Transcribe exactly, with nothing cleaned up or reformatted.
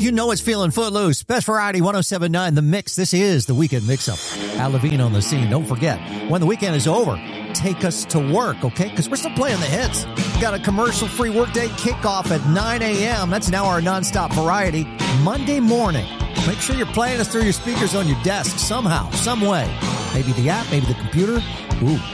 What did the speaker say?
you know it's feeling footloose. Best Variety one oh seven point nine, The Mix. This is the Weekend Mix-Up. Al Levine on the scene. Don't forget, when the weekend is over, take us to work, okay? Because we're still playing the hits. We've got a commercial-free workday kickoff at nine a.m. That's an hour of nonstop variety. Monday morning. Make sure you're playing us through your speakers on your desk somehow, some way. Maybe the app, maybe the computer. Ooh,